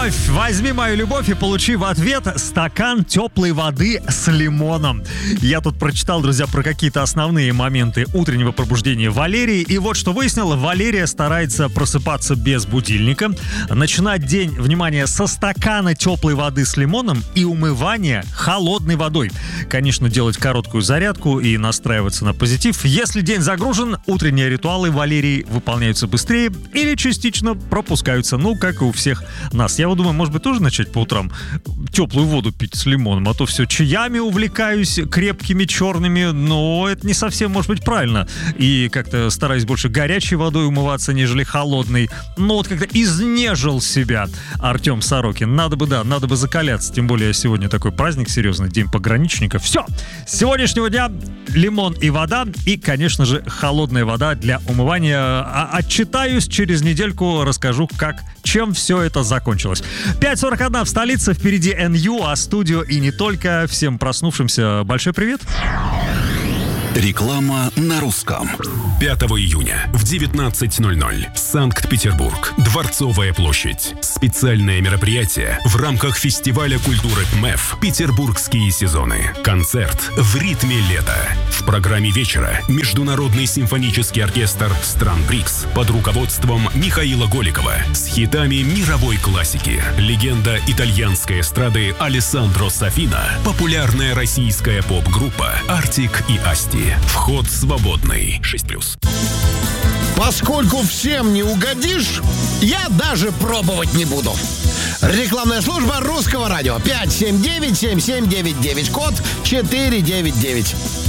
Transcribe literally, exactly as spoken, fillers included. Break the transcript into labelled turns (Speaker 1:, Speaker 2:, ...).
Speaker 1: любовь, возьми мою любовь и получи в ответ стакан теплой воды с лимоном. Я тут прочитал, друзья, про какие-то основные моменты утреннего пробуждения Валерии. И вот что выяснила. Валерия старается просыпаться без будильника, начинать день, внимание, со стакана теплой воды с лимоном и умывания холодной водой. Конечно, делать короткую зарядку и настраиваться на позитив. Если день загружен, утренние ритуалы Валерии выполняются быстрее или частично пропускаются, ну, как и у всех нас. Я вот думаю, может быть, тоже начать по утрам теплую воду пить с лимоном, а то все чаями увлекаюсь, крепкими, черными, но это не совсем, может быть, правильно. И как-то стараюсь больше горячей водой умываться, нежели холодной. Но вот как-то изнежил себя Артем Сорокин. Надо бы, да, надо бы закаляться, тем более сегодня такой праздник серьезный, День пограничника. Все, с сегодняшнего дня лимон и вода, и, конечно же, холодная вода для умывания. А отчитаюсь через недельку, расскажу, как, чем все это закончилось. пять сорок один в столице, впереди эн ю, а студио и не только. Всем проснувшимся большой привет.
Speaker 2: Реклама на русском. пятого июня в девятнадцать ноль ноль. Санкт-Петербург. Дворцовая площадь. Специальное мероприятие в рамках фестиваля культуры ПМЭФ «Петербургские сезоны». Концерт в ритме лета. В программе вечера Международный симфонический оркестр стран БРИКС под руководством Михаила Голикова с хитами мировой классики. Легенда итальянской эстрады Алессандро Сафина. Популярная российская поп-группа Артик и Асти. Вход свободный. шесть плюс.
Speaker 3: Поскольку всем не угодишь, я даже пробовать не буду. Рекламная служба Русского радио. пять семь девять семь семь девять девять, код четыре девять девять.